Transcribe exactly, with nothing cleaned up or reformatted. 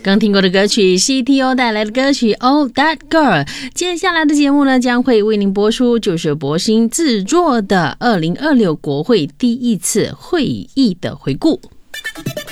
刚听过的歌曲 C T O 带来的歌曲 Oh That Girl， 接下来的节目呢将会为您播出就是博兴制作的二零二六国会第一次会议的回顾。